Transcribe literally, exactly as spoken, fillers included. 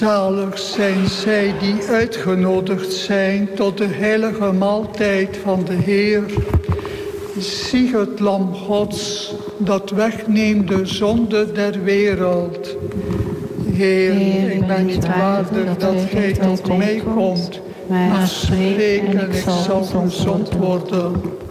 Zalig zijn zij die uitgenodigd zijn tot de heilige maaltijd van de Heer. Zie het lam Gods dat wegneemt de zonde der wereld. Heer, Heer ik ben niet waardig dat gij tot mij komt, maar spreek en ik zal gezond worden.